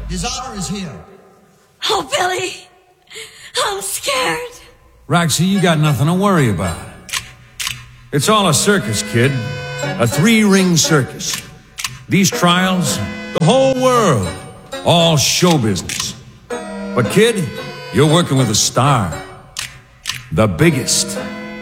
His Honor is here. Oh, Billy, I'm scared. Roxy, you got nothing to worry about. It's all a circus, kid. A three-ring circus. These trials, the whole world, all show business. But kid, you're working with a star. The biggest.